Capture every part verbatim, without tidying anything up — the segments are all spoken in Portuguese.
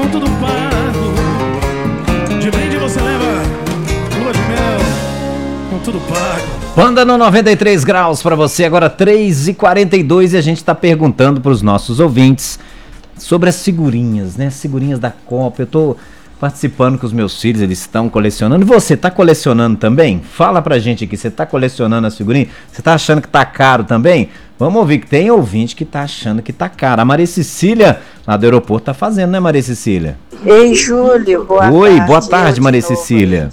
com tudo pago. De brinde você leva lua de mel com tudo pago. Banda no noventa e três graus pra você, agora três e quarenta e dois, e a gente tá perguntando pros nossos ouvintes sobre as figurinhas, né? As figurinhas da Copa. Eu tô participando com os meus filhos, eles estão colecionando. E você tá colecionando também? Fala pra gente aqui, você tá colecionando as figurinhas? Você tá achando que tá caro também? Vamos ouvir que tem ouvinte que tá achando que tá caro. A Maria Cecília, lá do aeroporto, tá fazendo, né, Maria Cecília? Ei, Júlio, boa Oi, tarde. boa tarde, Eu Maria de novo. Cecília.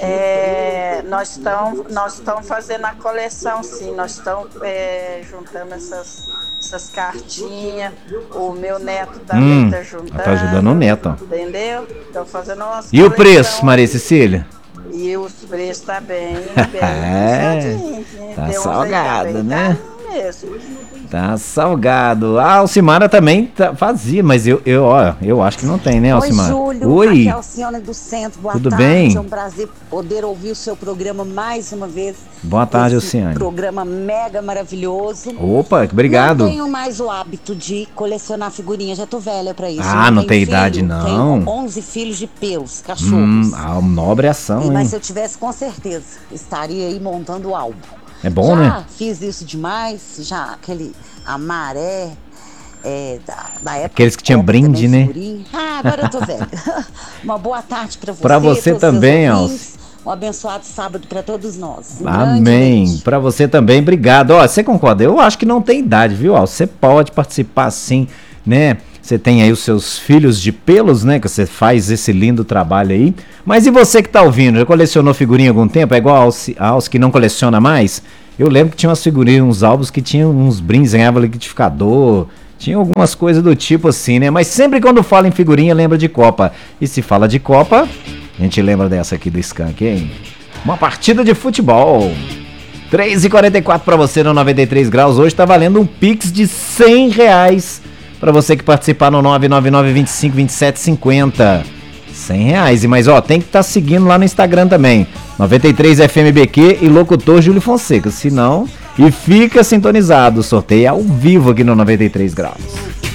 É, nós estamos nós estamos fazendo a coleção, sim. Nós estamos é, juntando essas, essas cartinhas. O meu neto também Hum, está juntando. tá ajudando o neto, ó. Entendeu? Estão fazendo umas E o coleção. preço, Maria Cecília? E os preços tá bem, bem É, puxadinho, tá tem uns aí salgado, também, né? tá mesmo. Tá salgado. A Alcimara também tá- fazia, mas eu, eu, ó, eu acho que não tem, né, Alcimara? Oi, Júlio. Oi. Aqui é a Alcione do Centro. Boa Tudo tarde. bem? É um prazer poder ouvir o seu programa mais uma vez. Boa tarde, Esse Alcione. programa mega maravilhoso. Opa, obrigado. Não tenho mais o hábito de colecionar figurinhas. Já tô velha pra isso. Ah, não tenho tem filho, idade, não. Tenho onze filhos de pelos, cachorros. Hum, a nobre ação, E, hein? mas se eu tivesse, com certeza, estaria aí montando o álbum. É bom, já né? fiz isso demais, já aquele amaré, é, da, da época. Aqueles que tinham Copa brinde, também, né? figurinha. Ah, agora eu tô velha. Uma boa tarde pra você. Pra você todos os também, seus Alce. ouvintes. Um abençoado sábado pra todos nós. Um grande Amém. beijo. Pra você também, obrigado. Ó, você concorda? Eu acho que não tem idade, viu? Ó, você pode participar sim, né? Você tem aí os seus filhos de pelos, né? Que você faz esse lindo trabalho aí. Mas e você que tá ouvindo? Já colecionou figurinha há algum tempo? É igual a Alce, a Alce que não coleciona mais? Eu lembro que tinha umas figurinhas, uns álbuns que tinham uns brindes, ganhava liquidificador, tinha algumas coisas do tipo assim, né? Mas sempre quando fala em figurinha, lembra de Copa. E se fala de Copa, a gente lembra dessa aqui do Skank, hein? Uma partida de futebol. três e quarenta e quatro pra você no noventa e três graus. Hoje tá valendo um Pix de cem reais pra você que participar no nove nove nove, vinte e cinco, vinte e sete, cinquenta. cem reais. E mas ó, tem que estar tá seguindo lá no Instagram também. noventa e três F M B Q e locutor Júlio Fonseca. Se não, e fica sintonizado. O sorteio é ao vivo aqui no noventa e três graus.